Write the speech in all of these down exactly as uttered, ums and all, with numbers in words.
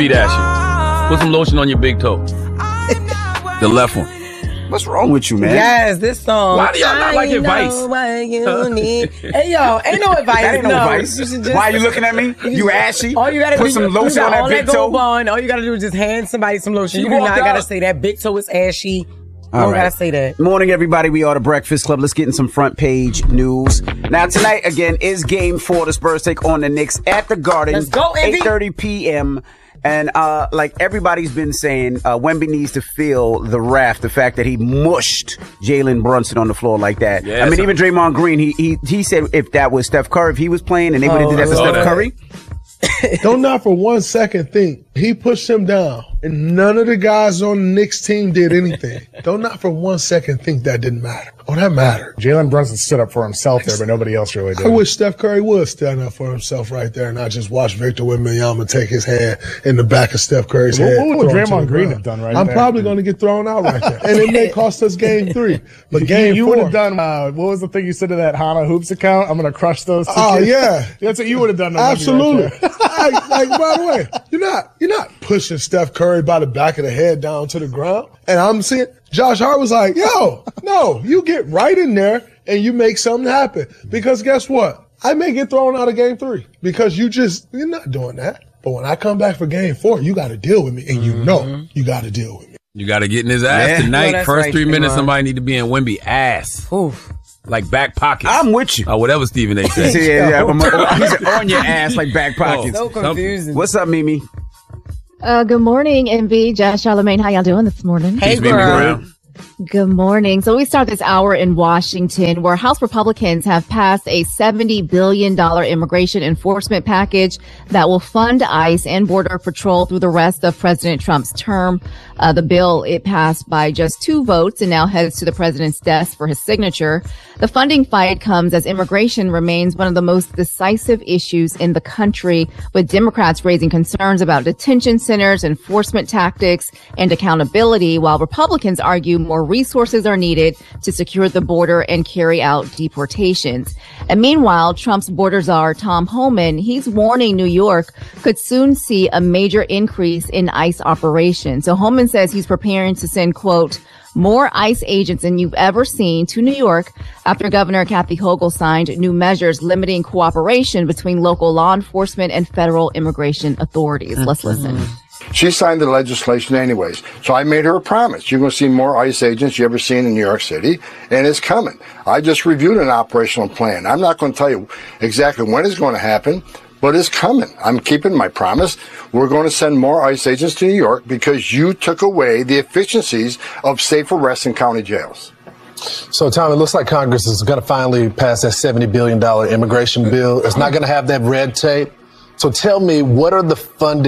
Feet ashy. Put some lotion on your big toe. The left one. What's wrong with you, man? Yes, this song. Why do y'all not like advice? You need. Hey, yo, ain't no advice. That ain't no, no advice. You just, Why are you looking at me? You ashy? All you gotta Put do, some lotion on that big that toe. On. All you gotta do is just hand somebody some lotion. You You do not walked gotta out. say that big toe is ashy. You All don't right. gotta say that. Morning, everybody. We are the Breakfast Club. Let's get in some front page news. Now, tonight, again, is game four. The Spurs take on the Knicks at the Garden. Let's go, Envy. eight thirty p.m. And uh, like everybody's been saying, uh, Wemby needs to feel the wrath, the fact that he mushed Jalen Brunson on the floor like that. Yeah, I mean, so- even Draymond Green, he, he he said if that was Steph Curry, if he was playing and they would have Oh, did that to I saw Steph that. Curry. Don't not for one second think he pushed him down and none of the guys on the Knicks team did anything. Don't not for one second think that didn't matter. Oh, that mattered. Jalen Brunson stood up for himself there, but nobody else really did. I wish Steph Curry would stand up for himself right there and not just watch Victor Wembanyama take his hand in the back of Steph Curry's What- head. what would throw him to Draymond the Green ground. have done right I'm there? probably going to get thrown out right there. And it may cost us game three. But game you four. would have done, uh, what was the thing you said to that Hana Hoops account? I'm going to crush those two Oh, kids. yeah. That's what you would have done. to Wemby Absolutely. right there. like, like, by the way, you're not you're not pushing Steph Curry by the back of the head down to the ground. And I'm seeing Josh Hart was like, yo, no, you get right in there and you make something happen. Because guess what? I may get thrown out of game three because you just, you're not doing that. But when I come back for game four, you got to deal with me. And you know you got to deal with me. You got to get in his ass Yeah. tonight. No, that's First right, three minutes, Draymond. somebody need to be in Wemby ass. Oof. Like back pocket. I'm with you. Or whatever Stephen A. He said. said, yeah, yeah, I'm- he said, on your ass like back pockets. So confusing. What's up, Mimi? Uh, good morning, Envy, Josh, Charlamagne. How y'all doing this morning? Hey, Peace, Mimi girl. Brown. Good morning. So we start this hour in Washington, where House Republicans have passed a seventy billion dollars immigration enforcement package that will fund ICE and Border Patrol through the rest of President Trump's term. Uh, the bill, it passed by just two votes and now heads to the president's desk for his signature. The funding fight comes as immigration remains one of the most decisive issues in the country, with Democrats raising concerns about detention centers, enforcement tactics, and accountability, while Republicans argue more resources are needed to secure the border and carry out deportations. And meanwhile, Trump's border czar, Tom Homan, he's warning New York could soon see a major increase in ICE operations. So Homan says he's preparing to send, quote, more ICE agents than you've ever seen to New York after Governor Kathy Hochul signed new measures limiting cooperation between local law enforcement and federal immigration authorities. Let's listen. She signed the legislation anyways. So I made her a promise. You're going to see more ICE agents you ever seen in New York City, and it's coming. I just reviewed an operational plan. I'm not going to tell you exactly when it's going to happen, but it's coming. I'm keeping my promise. We're going to send more ICE agents to New York because you took away the efficiencies of safe arrests in county jails. So, Tom, it looks like Congress is going to finally pass that seventy billion dollars immigration bill. It's not going to have that red tape. So tell me, what are the funding?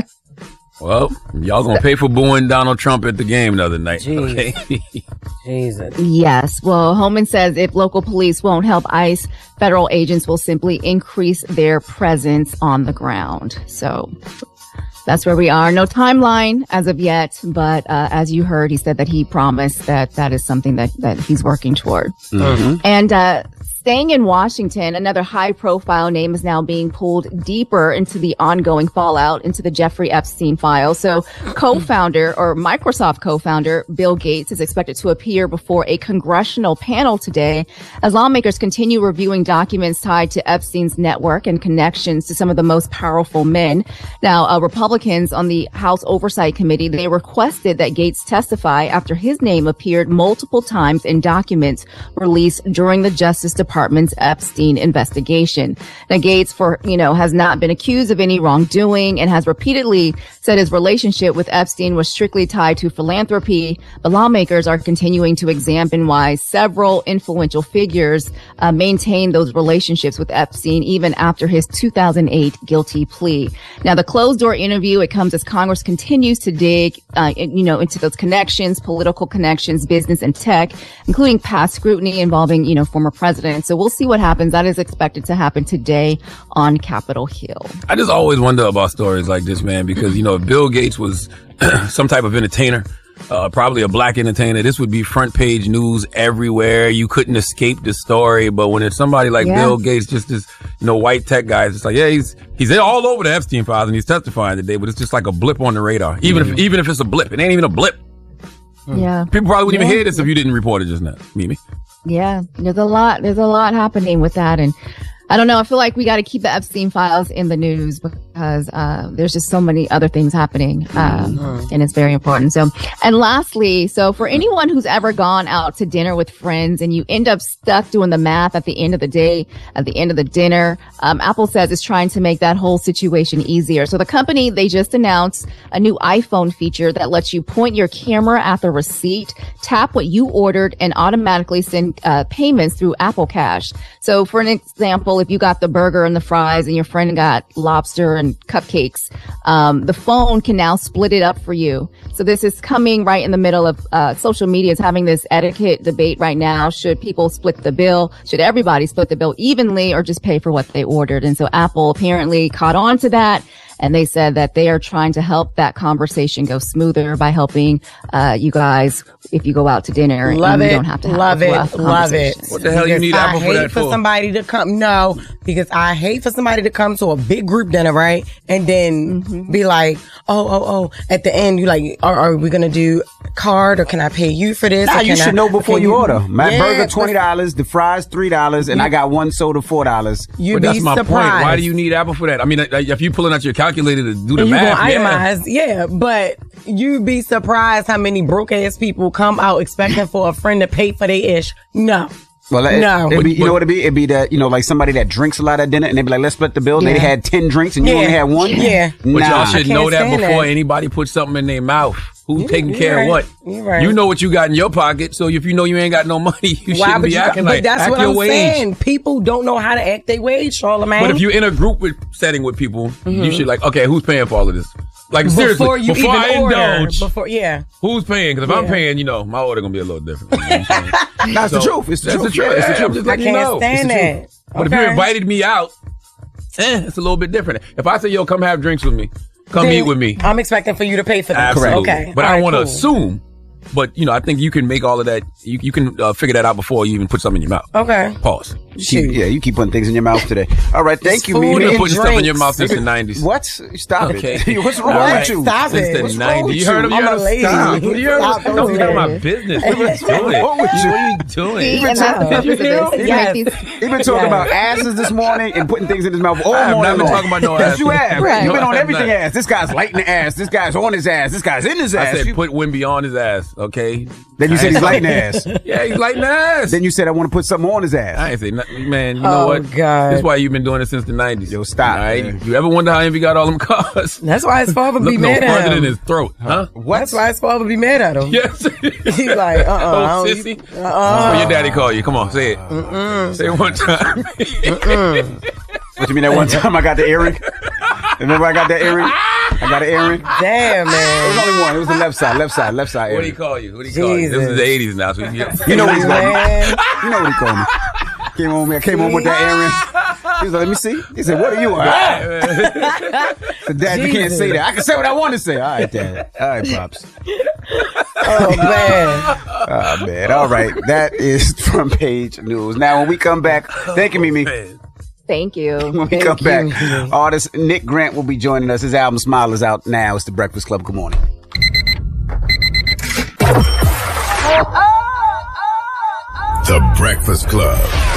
Well, y'all gonna pay for booing Donald Trump at the game the other night. Jeez. Okay. Jesus. Yes. Well, Homan says if local police won't help ICE, federal agents will simply increase their presence on the ground. So that's where we are. No timeline as of yet, but uh, as you heard, he said that he promised that that is something that, that he's working toward. Mm-hmm. And uh staying in Washington, another high-profile name is now being pulled deeper into the ongoing fallout into the Jeffrey Epstein file. So co-founder or Microsoft co-founder Bill Gates is expected to appear before a congressional panel today as lawmakers continue reviewing documents tied to Epstein's network and connections to some of the most powerful men. Now, uh, Republicans on the House Oversight Committee, they requested that Gates testify after his name appeared multiple times in documents released during the Justice Department Department's Epstein investigation. Now, Gates, for, you know, has not been accused of any wrongdoing and has repeatedly said his relationship with Epstein was strictly tied to philanthropy. But lawmakers are continuing to examine why several influential figures uh, maintain those relationships with Epstein even after his two thousand eight guilty plea. Now, the closed door interview, it comes as Congress continues to dig, uh, you know, into those connections, political connections, business and tech, including past scrutiny involving, you know, former presidents. So we'll see what happens. That is expected to happen today on Capitol Hill. I just always wonder about stories like this, man, because, you know, if Bill Gates was some type of entertainer, uh, probably a black entertainer, this would be front page news everywhere. You couldn't escape the story. But when it's somebody like Yeah. Bill Gates, just this, you know, white tech guy, it's just like, yeah, he's he's all over the Epstein files and he's testifying today, but it's just like a blip on the radar. Even if even if it's a blip, it ain't even a blip. Yeah. People probably wouldn't Yeah. even hear this if you didn't report it just now, Mimi. Yeah, there's a lot. There's a lot happening with that, and I don't know. I feel like we got to keep the Epstein files in the news because uh, there's just so many other things happening, um, mm-hmm. and it's very important. So, and lastly, so for anyone who's ever gone out to dinner with friends and you end up stuck doing the math at the end of the day, at the end of the dinner, um, Apple says it's trying to make that whole situation easier. So the company, they just announced a new iPhone feature that lets you point your camera at the receipt, tap what you ordered, and automatically send uh, payments through Apple Cash. So for an example, if you got the burger and the fries and your friend got lobster and cupcakes, um, the phone can now split it up for you. So this is coming right in the middle of uh, social media is having this etiquette debate right now. Should people split the bill? Should everybody split the bill evenly or just pay for what they ordered? And so Apple apparently caught on to that. And they said that they are trying to help that conversation go smoother by helping uh, you guys if you go out to dinner. Love and it. You don't have to have love it. Love it. What the hell because you need I Apple for hate that for for? somebody to come. No, because I hate for somebody to come to a big group dinner, right? And then mm-hmm. be like, oh, oh, oh. At the end, you like, are, are we going to do card or can I pay you for this? Nah, you should I, know before you, you order. My yeah, burger twenty dollars, the fries three dollars, and you, I got one soda four dollars. You'd but that's be my surprised. point. Why do you need Apple for that? I mean, if you're pulling out your calculator to do the and math, you yeah. itemize, yeah, but you'd be surprised how many broke ass people come out expecting for a friend to pay for their ish. No. Well, it, no. it'd be, you know what it'd be? It'd be that, you know, like somebody that drinks a lot at dinner and they'd be like, let's split the bill. Yeah. They had ten drinks and you Yeah. only had one? Yeah. But nah. y'all should know that stand before that. anybody puts something in their mouth. Who's You- taking you care right. of what? You right. You know what you got in your pocket, so if you know you ain't got no money, you Why shouldn't would be you? acting But like that's act what your I'm wage. saying. People don't know how to act their wage, Charlamagne. But if you're in a group with setting with people, Mm-hmm. you should like, okay, who's paying for all of this? Like seriously, before you before even I order, indulge, before yeah, who's paying? Because if I'm Yeah. paying, you know, my order gonna be a little different. You know what I'm saying? That's the So, truth. It's the that's truth. the truth. It's the Yeah, truth. Just I letting you can't know. stand It's the that. truth. But if you Okay. invited me out, eh, it's a little bit different. If I say, yo, come have drinks with me, come Then eat with me. I'm expecting for you to pay for that. Absolutely. Okay, But All I right, want to cool. assume. But, you know, I think you can make all of that. You, you can uh, figure that out before you even put something in your mouth. Okay. Pause. Keep, yeah, you keep putting things in your mouth today. All right, thank It's you, food You've Mimi. been and putting stuff in your drinks. mouth since the nineties. What? Stop Okay. it. What's wrong All right. with you? Stop Since it. the What's wrong nineties. with You heard of you? you? I'm a lady. Stop. What are you Stop Don't doing get out of my it. business. What are you doing? Wrong with What you? are you doing? And that's the purpose of this. Yes. Make these- He been talking Yes. about asses this morning and putting things in his mouth all I have morning not been long. talking about no Yes, ass. you have. Right. You've been No, on I have everything not. ass. This guy's lighting the ass. This guy's on his ass. This guy's in his I ass. said You- put Wimby on his ass, okay? then you said he's lighting the ass. Yeah, he's lighting the ass. Then you said I want to put something on his ass. I ain't say nothing. Man, you know Oh, what? God. This is why you've been doing it since the nineties. Yo, stop, All right? man. You ever wonder how Envy got all them cars? That's why his father be Look no mad further at than him. his throat, huh? That's why his father be mad at him. Yes. He's like, uh, uh Oh, I don't- sissy. uh-uh. That's what your daddy call you. Come on, say it. Mm-mm. Say it one time. What you mean that one time I got the earring? Remember I got that earring? I got an earring. Damn, It was man. only one. It was the left side, left side, left side What do he earring. call you? What do he call you? This is Jesus. the eighties now. So you, You know what he's called me. Man. You know what he called me. Came home, I came home with that earring. He was like, let me see. He said, what are you on? I said, Dad, you can't say that. I can say what I want to say. All right, Dad. All right, Pops. Oh, man. Oh, man. All right. That is Front Page News. Now, when we come back, thank you, Mimi. Thank you. When we Thank come you, back, Mimi. artist Nick Grant will be joining us. His album Smile is out now. It's The Breakfast Club. Good morning. The Breakfast Club.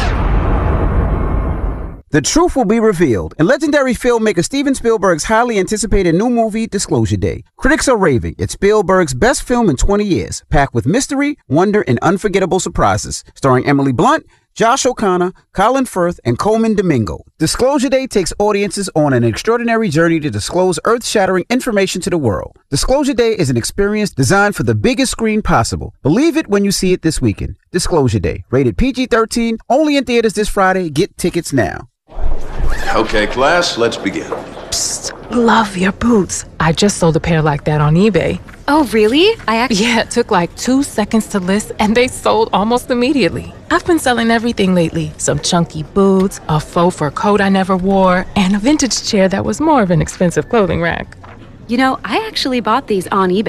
The truth will be revealed in legendary filmmaker Steven Spielberg's highly anticipated new movie, Disclosure Day. Critics are raving. It's Spielberg's best film in twenty years, packed with mystery, wonder, and unforgettable surprises. Starring Emily Blunt, Josh O'Connor, Colin Firth, and Coleman Domingo. Disclosure Day takes audiences on an extraordinary journey to disclose earth-shattering information to the world. Disclosure Day is an experience designed for the biggest screen possible. Believe it when you see it this weekend. Disclosure Day, rated P G thirteen, only in theaters this Friday. Get tickets now. Okay, class, let's begin. Love your boots. I just sold a pair like that on eBay. Oh, really? I actually. Yeah, it took like two seconds to list and they sold almost immediately. I've been selling everything lately. Some chunky boots, a faux fur coat I never wore, and a vintage chair that was more of an expensive clothing rack. You know, I actually bought these on eBay.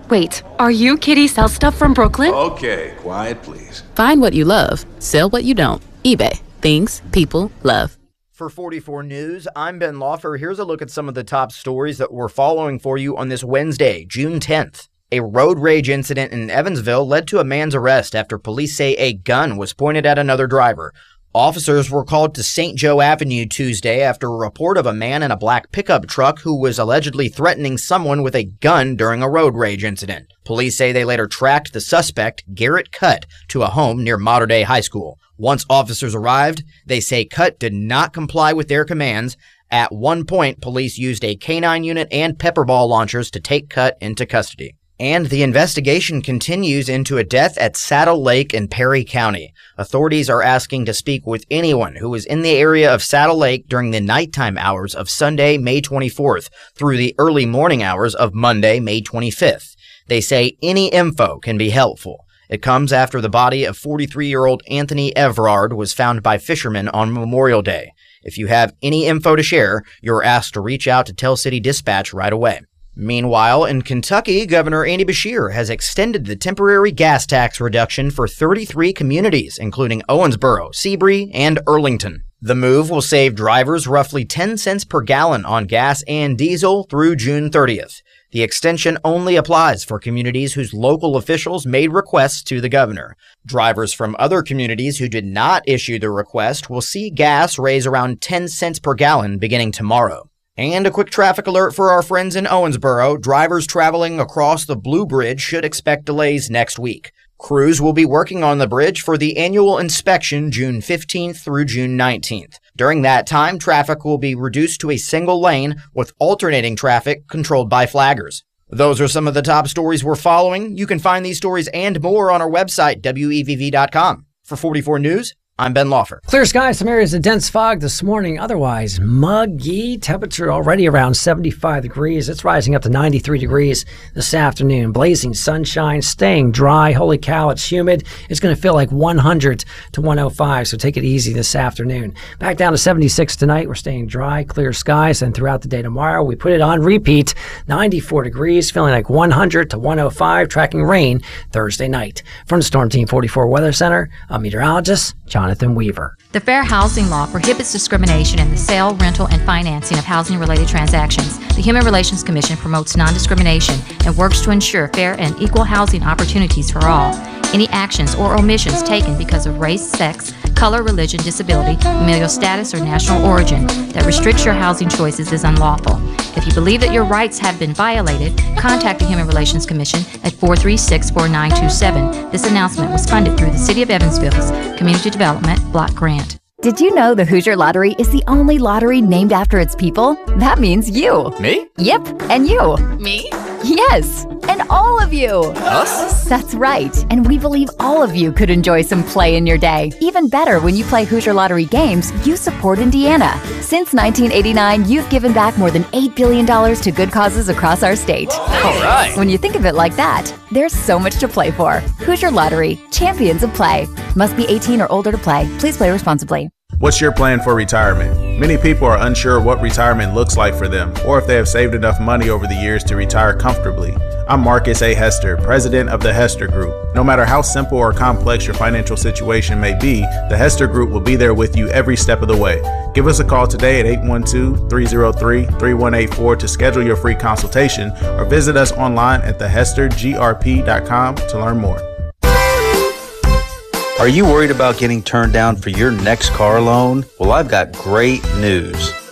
Wait, are you Kitty Sell Stuff from Brooklyn? Okay, quiet please. Find what you love, sell what you don't. eBay. Things people love. For forty-four News, I'm Ben Laufer. Here's a look at some of the top stories that we're following for you on this Wednesday, June tenth. A road rage incident in Evansville led to a man's arrest after police say a gun was pointed at another driver. Officers were called to Saint Joe Avenue Tuesday after a report of a man in a black pickup truck who was allegedly threatening someone with a gun during a road rage incident. Police say they later tracked the suspect, Garrett Cutt, to a home near Mater Dei High School. Once officers arrived, they say Cutt did not comply with their commands. At one point, police used a canine unit and pepper ball launchers to take Cutt into custody. And the investigation continues into a death at Saddle Lake in Perry County. Authorities are asking to speak with anyone who was in the area of Saddle Lake during the nighttime hours of Sunday, May twenty-fourth, through the early morning hours of Monday, May twenty-fifth. They say any info can be helpful. It comes after the body of forty-three-year-old Anthony Everard was found by fishermen on Memorial Day. If you have any info to share, you're asked to reach out to Tell City Dispatch right away. Meanwhile, in Kentucky, Governor Andy Beshear has extended the temporary gas tax reduction for thirty-three communities, including Owensboro, Seabury, and Earlington. The move will save drivers roughly ten cents per gallon on gas and diesel through June thirtieth. The extension only applies for communities whose local officials made requests to the governor. Drivers from other communities who did not issue the request will see gas raise around ten cents per gallon beginning tomorrow. And a quick traffic alert for our friends in Owensboro. Drivers traveling across the Blue Bridge should expect delays next week. Crews will be working on the bridge for the annual inspection June fifteenth through June nineteenth. During that time, traffic will be reduced to a single lane with alternating traffic controlled by flaggers. Those are some of the top stories we're following. You can find these stories and more on our website, W E V V dot com. For forty-four News, I'm Ben Laufer. Clear skies, some areas of dense fog this morning. Otherwise, muggy. Temperature already around seventy-five degrees. It's rising up to ninety-three degrees this afternoon. Blazing sunshine, staying dry. Holy cow, it's humid. It's going to feel like one hundred to one oh five, so take it easy this afternoon. Back down to seventy-six tonight. We're staying dry, clear skies, and throughout the day tomorrow, we put it on repeat. ninety-four degrees, feeling like one hundred to one oh five, tracking rain Thursday night. From the Storm Team forty-four Weather Center, I'm meteorologist Jonathan Weaver. The Fair Housing Law prohibits discrimination in the sale, rental, and financing of housing-related transactions. The Human Relations Commission promotes non-discrimination and works to ensure fair and equal housing opportunities for all. Any actions or omissions taken because of race, sex, color, religion, disability, familial status, or national origin that restricts your housing choices is unlawful. If you believe that your rights have been violated, contact the Human Relations Commission at four three six, four nine two seven. This announcement was funded through the City of Evansville's Community Development Block Grant. Did you know the Hoosier Lottery is the only lottery named after its people? That means you. Me? Yep, and you. Me? Yes, and all of you. Us? That's right, and we believe all of you could enjoy some play in your day. Even better, when you play Hoosier Lottery games, you support Indiana. Since nineteen eighty-nine, you've given back more than eight billion dollars to good causes across our state. All right. When you think of it like that, there's so much to play for. Hoosier Lottery, champions of play. Must be eighteen or older to play. Please play responsibly. What's your plan for retirement? Many people are unsure what retirement looks like for them, or if they have saved enough money over the years to retire comfortably. I'm Marcus A. Hester, president of the Hester Group. No matter how simple or complex your financial situation may be, the Hester Group will be there with you every step of the way. Give us a call today at eight one two, three oh three, three one eight four to schedule your free consultation, or visit us online at the hester g r p dot com to learn more. Are you worried about getting turned down for your next car loan? Well, I've got great news.